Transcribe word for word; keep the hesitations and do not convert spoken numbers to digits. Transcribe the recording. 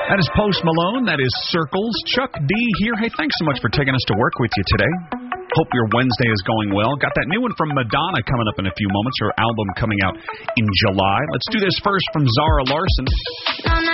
That is Post Malone. That is Circles. Chuck D here. Hey, thanks so much for taking us to work with you today. Hope your Wednesday is going well. Got that new one from Madonna coming up in a few moments. Her album coming out in July. Let's do this first from Zara Larson.